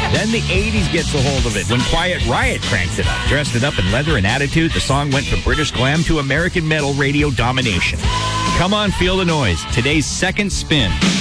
Then the 80s gets a hold of it when Quiet Riot cranks it up. Dressed it up in leather and attitude, the song went from British glam to American metal radio domination. Come on, feel the noise. Today's second spin.